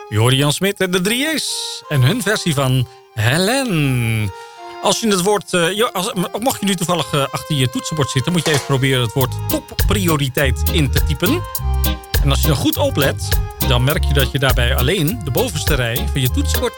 Je hoorde Jan Smit en de 3A's en hun versie van Helen. Als je het woord, mocht je nu toevallig achter je toetsenbord zitten, moet je even proberen het woord topprioriteit in te typen. En als je dan goed oplet, dan merk je dat je daarbij alleen de bovenste rij van je toetsenbord